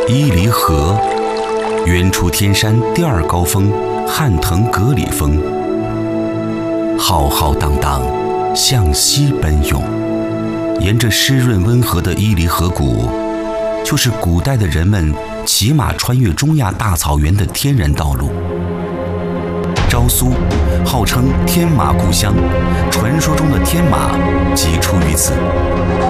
伊犁河，远处天山第二高峰汉腾格里峰，浩浩荡荡向西奔涌。沿着湿润温和的伊犁河谷，就是古代的人们骑马穿越中亚大草原的天然道路。昭苏号称天马故乡，传说中的天马即出于此。